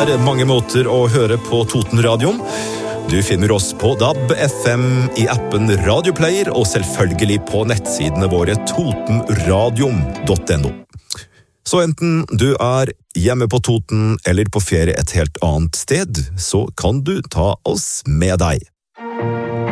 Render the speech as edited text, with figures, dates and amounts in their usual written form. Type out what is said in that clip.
mange måter å høre på Totenradioen. Du finner oss på DAB, FM, i appen Radioplayer og selvfølgelig på nettsidene våre totenradion.no. Så enten du hjemme på Toten eller på ferie et helt annet sted, så kan du ta oss med deg.